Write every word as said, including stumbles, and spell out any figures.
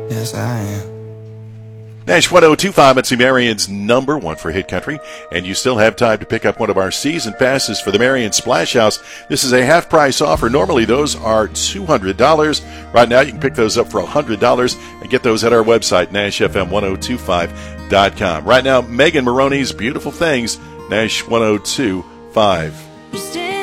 Yes, I am. Nash one oh two point five, it's the Marion's number one for Hit Country, and you still have time to pick up one of our season passes for the Marion Splash House. This is a half-price offer. Normally, those are two hundred dollars. Right now, you can pick those up for one hundred dollars and get those at our website, Nash F M ten twenty-five dot com. Right now, Megan Maroney's Beautiful Things, Nash one oh two point five.